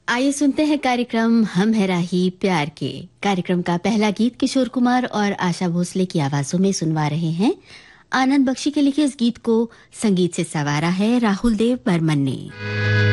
आइए सुनते हैं कार्यक्रम हम है राही प्यार के। कार्यक्रम का पहला गीत किशोर कुमार और आशा भोसले की आवाजों में सुनवा रहे हैं। आनंद बख्शी के लिखे इस गीत को संगीत से सवारा है राहुल देव बर्मन ने।